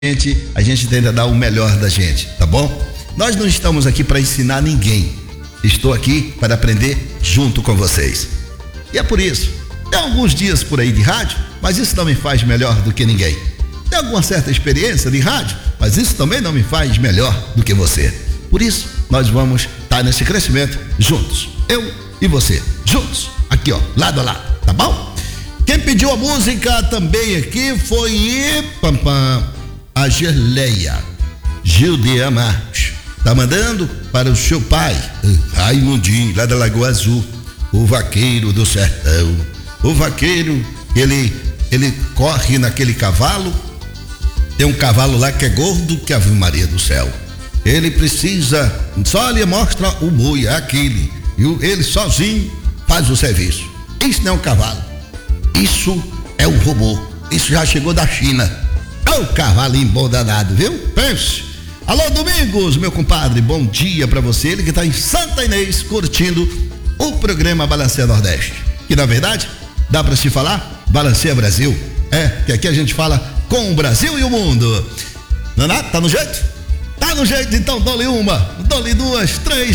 a gente tenta dar o melhor da gente, tá bom? Nós não estamos aqui para ensinar ninguém. Estou aqui para aprender junto com vocês. E é por isso, tem alguns dias por aí de rádio, mas isso não me faz melhor do que ninguém. Tem alguma certa experiência de rádio, mas isso também não me faz melhor do que você. Por isso, nós vamos estar nesse crescimento juntos. Eu e você, juntos, aqui ó, lado a lado, tá bom? Quem pediu a música também aqui foi a Gerleia Gildeia Marques. Tá mandando para o seu pai, Raimundinho, lá da Lagoa Azul, o vaqueiro do sertão. O vaqueiro, ele corre naquele cavalo. Tem um cavalo lá que é gordo que a Ave Maria do céu. Ele precisa, só lhe mostra o boi, aquele. E ele sozinho faz o serviço. Isso não é um cavalo. Isso é um robô. Isso já chegou da China. É um cavalinho bom danado, viu? Pense. Alô, Domingos, meu compadre, bom dia pra você. Ele que tá em Santa Inês curtindo o programa Balanceia Nordeste. Que na verdade, dá pra se falar Balanceia Brasil. É, que aqui a gente fala com o Brasil e o mundo. Naná, tá no jeito? Tá no jeito, então dou-lhe uma, dou-lhe duas, três.